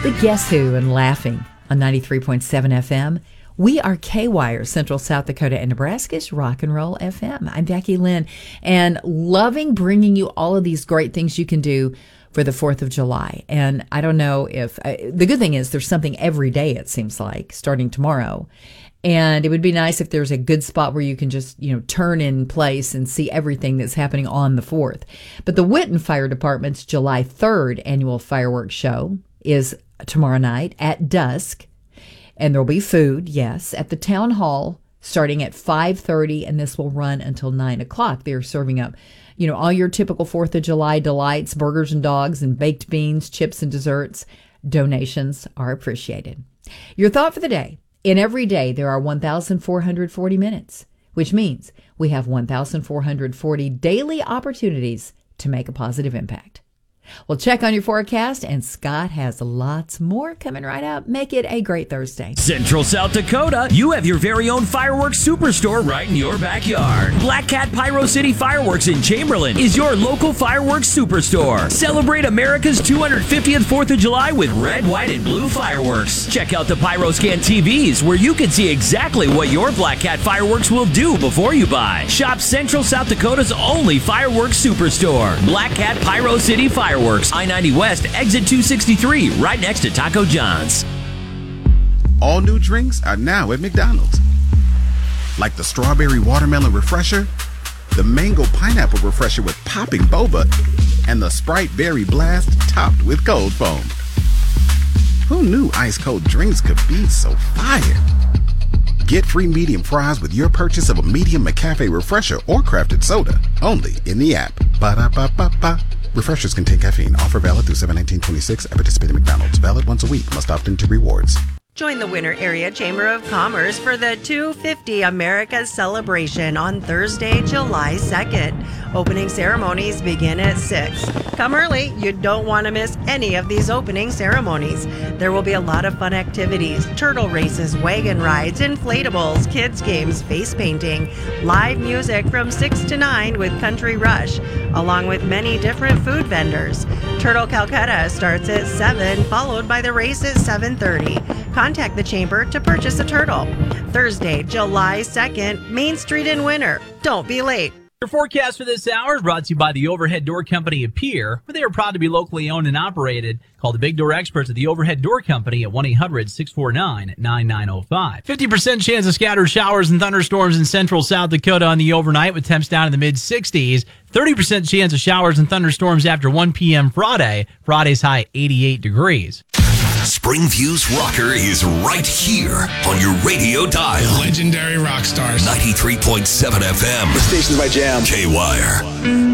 the Guess Who and Laughing on 93.7 FM. We are K-Wire, Central South Dakota and Nebraska's Rock and Roll FM. I'm Becky Lynn, and loving bringing you all of these great things you can do for the 4th of July. And I don't know if, the good thing is there's something every day, it seems like, starting tomorrow. And it would be nice if there's a good spot where you can just, turn in place and see everything that's happening on the 4th. But the Whitten Fire Department's July 3rd annual fireworks show is tomorrow night at dusk. And there'll be food, yes, at the town hall starting at 5:30, and this will run until 9 o'clock. They're serving up, all your typical 4th of July delights, burgers and dogs and baked beans, chips and desserts. Donations are appreciated. Your thought for the day. In every day, there are 1,440 minutes, which means we have 1,440 daily opportunities to make a positive impact. Well, check on your forecast, and Scott has lots more coming right up. Make it a great Thursday. Central South Dakota, you have your very own fireworks superstore right in your backyard. Black Cat Pyro City Fireworks in Chamberlain is your local fireworks superstore. Celebrate America's 250th 4th of July with red, white, and blue fireworks. Check out the PyroScan TVs, where you can see exactly what your Black Cat fireworks will do before you buy. Shop Central South Dakota's only fireworks superstore, Black Cat Pyro City Fireworks. I-90 West, exit 263, right next to Taco John's. All new drinks are now at McDonald's. Like the strawberry watermelon refresher, the mango pineapple refresher with popping boba, and the Sprite berry blast topped with cold foam. Who knew ice cold drinks could be so fire? Get free medium fries with your purchase of a medium McCafe refresher or crafted soda, only in the app. Ba-da-ba-ba-ba. Refreshers contain caffeine. Offer valid through 7/19/26 at participating McDonald's. Valid once a week. Must opt into rewards. Join the Winter Area Chamber of Commerce for the 250 Americas celebration on Thursday, July 2nd. Opening ceremonies begin at 6. Come early. You don't want to miss any of these opening ceremonies. There will be a lot of fun activities: turtle races, wagon rides, inflatables, kids games, face painting, live music from 6 to 9 with Country Rush, along with many different food vendors. Turtle Calcutta starts at 7, followed by the race at 7:30. Contact the Chamber to purchase a turtle. Thursday, July 2nd, Main Street in Winter. Don't be late. Your forecast for this hour is brought to you by the Overhead Door Company of Pierre, where they are proud to be locally owned and operated. Call the Big Door experts at the Overhead Door Company at 1-800-649-9905. 50% chance of scattered showers and thunderstorms in central South Dakota on the overnight, with temps down in the mid-60s. 30% chance of showers and thunderstorms after 1 p.m. Friday. Friday's high 88 degrees. Springview's Rocker is right here on your radio dial. Legendary rock stars. 93.7 FM. The station's my jam. K-Wire.